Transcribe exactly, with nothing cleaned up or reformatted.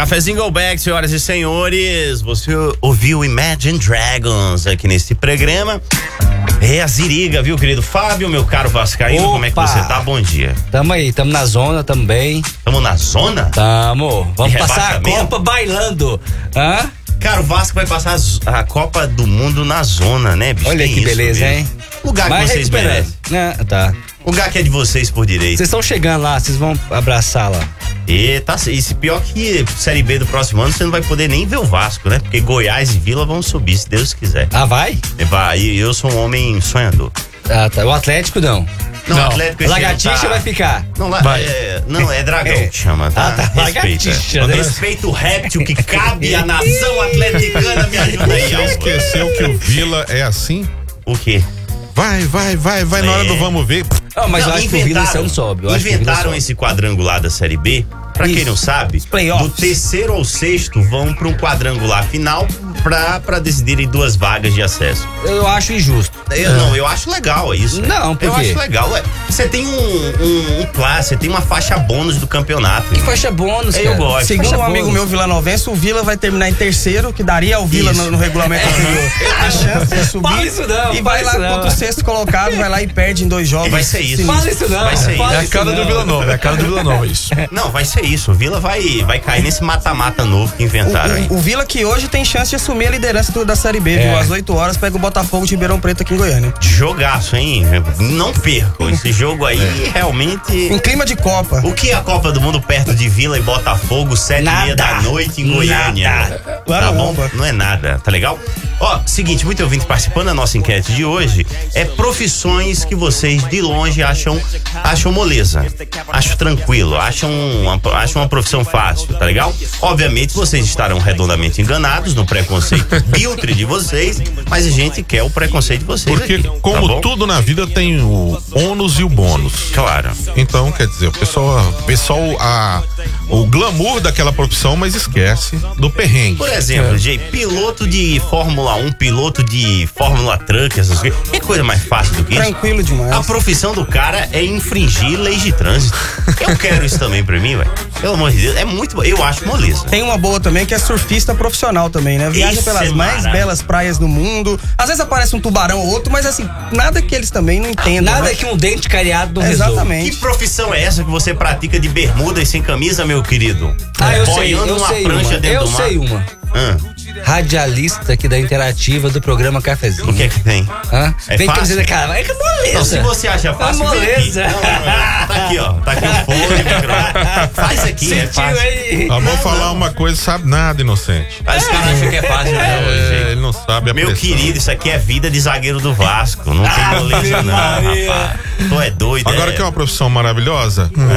Cafezinho Go Back, senhoras e senhores. Você ouviu Imagine Dragons aqui nesse programa. É a Ziriga, viu, querido Fábio, meu caro vascaíno, Opa. como é que você tá? Bom dia. Tamo aí, tamo na zona, tamo bem. Tamo na zona? Tamo. Vamos De passar a rebaixamento? Copa bailando. Hã? Cara, o Vasco vai passar a Copa do Mundo na zona, né, bicho? Olha Tem que isso beleza, mesmo. hein? Lugar que Mas vocês recuperando. merecem. Ah, tá. Lugar que é de vocês por direito. Vocês estão chegando lá, vocês vão abraçar lá. E tá, isso pior que Série B do próximo ano, você não vai poder nem ver o Vasco, né? Porque Goiás e Vila vão subir, se Deus quiser. Ah, vai? Vai, e eu sou um homem sonhador. Ah, tá. O Atlético não. Não, o Atlético esse Lagartixa ano tá- vai ficar. Não, la- Vai. é, não, é dragão É. que chama, tá? Ah, tá. Respeita. Lagartixa, né? Respeita o réptil que cabe à nação atleticana, me ajuda aí, Você Álvaro. esqueceu que o Vila é assim? O quê? Vai, vai, vai, vai na hora É. do vamos ver. Ah, mas Não, eu acho que o Vila esse ano sobe. Eu acho que o Vila inventaram sobe. esse quadrangular da Série B. Pra quem Isso. não sabe, playoffs. do terceiro ao sexto vão para um quadrangular final pra, pra decidirem duas vagas de acesso. Eu acho injusto. Eu, Não, eu acho legal isso. Não, por Eu quê? acho legal. Ué, você tem um, um, um classe, você tem uma faixa bônus do campeonato. Que faixa bônus, Eu cara. gosto. Segundo Faixa um amigo bônus. meu, vilanovense, o Vila vai terminar em terceiro, que daria ao Vila Isso. no, no regulamento anterior a chance de subir. Fala isso não, e fala vai lá isso não. contra o sexto colocado, vai lá e perde em dois jogos. Vai ser isso. Fala isso não. Vai ser fala É a isso cara não. do Vila Nova, é a cara do Vila Nova isso. Não, vai ser isso. O Vila vai, vai cair nesse mata-mata novo que inventaram aí. O, o, o Vila que hoje tem chance de assumir a liderança do- da Série B, É. viu? Às oito horas pega o Botafogo de Ribeirão Preto aqui em Goiânia. Jogaço, hein? Não percam. Esse jogo aí É. realmente. Em clima de Copa. O que é a Copa do Mundo perto de Vila e Botafogo, sete e meia Nada. da noite em Goiânia? Nada. Lá Tá no bom? Omba. Não é nada, tá legal? Ó, seguinte, muito ouvinte participando da nossa enquete de hoje é profissões que vocês de longe acham acham moleza, acham tranquilo, acham uma, acham uma profissão fácil, tá legal? Obviamente vocês estarão redondamente enganados no preconceito biltre de vocês, mas a gente quer o preconceito de vocês Porque aqui, como tá bom? tudo na vida tem o ônus e o bônus. Claro. Então, quer dizer, o pessoal, o pessoal a, o glamour daquela profissão, mas esquece do perrengue. Por exemplo, Jay, piloto de Fórmula um, piloto de Fórmula Truck, essas coisas. Que coisa mais fácil do que isso? Tranquilo demais. A profissão do cara é infringir leis de trânsito. Eu quero isso também pra mim, velho. Pelo amor de Deus, é muito bom. Eu acho moleza. Tem uma boa também, que é surfista profissional também, né? Viaja Isso pelas é mais maravilha. belas praias do mundo. Às vezes aparece um tubarão ou outro, mas assim, nada que eles também não entendam. Nada né? que um dente cariado não resolva. Exatamente. Que profissão é essa que você pratica de bermuda e sem camisa, meu querido? Ah, eu sei, Boiando eu uma sei prancha uma. dentro Eu do mar. sei uma. Hã? Radialista aqui da Interativa do programa Cafezinho. O que é que tem? Hã? É Vem fácil? camiseta, cara. É que moleza. Não, se você acha fácil, É vem aqui. moleza. Não, não, não. Tá aqui, ó. Tá aqui o fone, o microfone. Faz aqui, é Sentiu fácil. aí. Ah, vou Não, falar não. uma coisa, sabe nada, inocente. Aí os caras acham que é fácil, né, É, gente? ele não sabe a Meu pressão. querido, isso aqui é vida de zagueiro do Vasco. Não tem moleza, não, Maria. rapaz. Tu é doido, Agora é. que é uma profissão maravilhosa,